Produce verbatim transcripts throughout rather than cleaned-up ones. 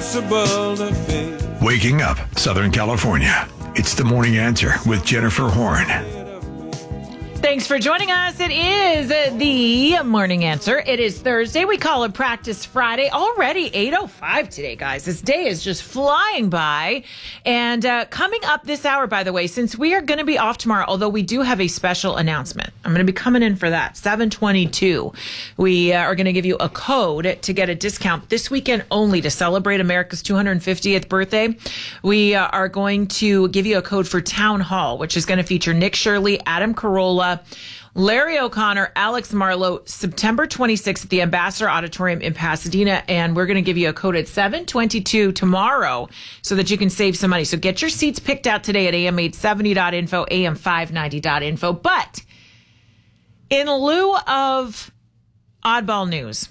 impossible to fake. Waking up, Southern California. It's the Morning Answer with Jennifer Horn. Thanks for joining us. It is the Morning Answer. It is Thursday. We call it Practice Friday. Already eight oh five today, guys. This day is just flying by. And uh, coming up this hour, by the way, since we are going to be off tomorrow, although we do have a special announcement. I'm going to be coming in for that. seven twenty-two. We uh, are going to give you a code to get a discount this weekend only to celebrate America's two hundred fiftieth birthday. We uh, are going to give you a code for Town Hall, which is going to feature Nick Shirley, Adam Carolla, Larry O'Connor, Alex Marlowe, September twenty-sixth at the Ambassador Auditorium in Pasadena. And we're going to give you a code at seven twenty-two tomorrow so that you can save some money. So get your seats picked out today at A M eight seventy dot info, A M five ninety dot info. But in lieu of oddball news,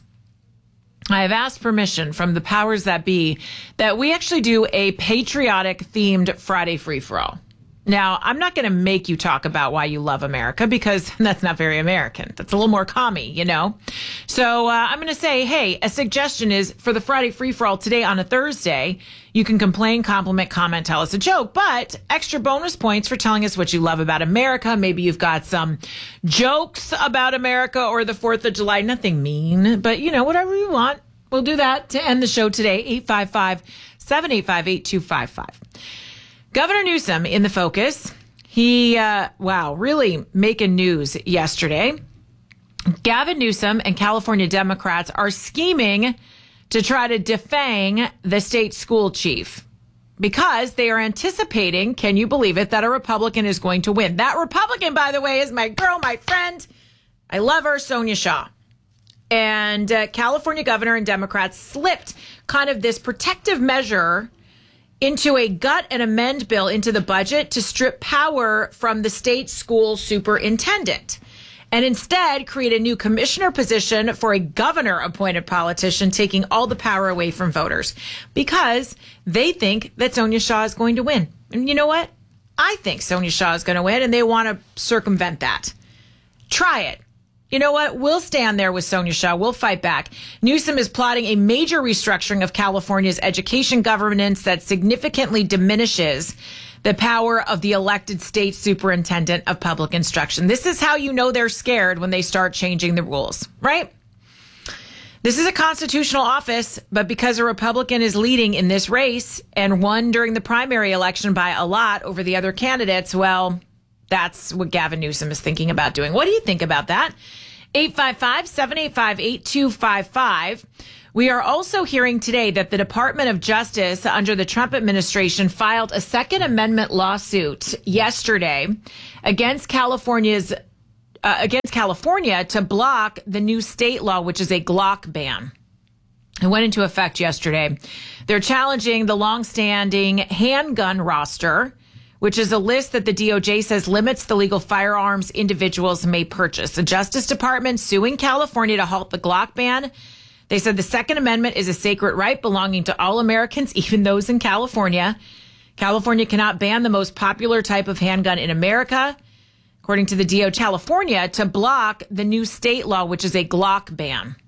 I have asked permission from the powers that be that we actually do a patriotic themed Friday free-for-all. Now, I'm not going to make you talk about why you love America because that's not very American. That's a little more commie, you know? So uh, I'm going to say, hey, a suggestion is for the Friday free-for-all today on a Thursday, you can complain, compliment, comment, tell us a joke, but extra bonus points for telling us what you love about America. Maybe you've got some jokes about America or the fourth of July. Nothing mean, but, you know, whatever you want. We'll do that to end the show today. eight five five, seven eight five, eight two five five. Governor Newsom in the focus. He, uh, wow, really making news yesterday. Gavin Newsom and California Democrats are scheming to try to defang the state school chief because they are anticipating, can you believe it, that a Republican is going to win. That Republican, by the way, is my girl, my friend. I love her, Sonia Shaw. And uh, California governor and Democrats slipped kind of this protective measure into a gut and amend bill into the budget to strip power from the state school superintendent and instead create a new commissioner position for a governor-appointed politician, taking all the power away from voters because they think that Sonia Shaw is going to win. And you know what? I think Sonia Shaw is going to win, and they want to circumvent that. Try it. You know what? We'll stand there with Sonia Shaw. We'll fight back. Newsom is plotting a major restructuring of California's education governance that significantly diminishes the power of the elected state superintendent of public instruction. This is how you know they're scared when they start changing the rules, right? This is a constitutional office, but because a Republican is leading in this race and won during the primary election by a lot over the other candidates, well, that's what Gavin Newsom is thinking about doing. What do you think about that? eight five five, seven eight five, eight two five five. We are also hearing today that the Department of Justice under the Trump administration filed a Second Amendment lawsuit yesterday against California's uh, against California to block the new state law, which is a Glock ban. It went into effect yesterday. They're challenging the longstanding handgun roster, which is a list that the D O J says limits the legal firearms individuals may purchase. The Justice Department suing California to halt the Glock ban. They said the Second Amendment is a sacred right belonging to all Americans, even those in California. California cannot ban the most popular type of handgun in America, according to the D O J, California, to block the new state law, which is a Glock ban.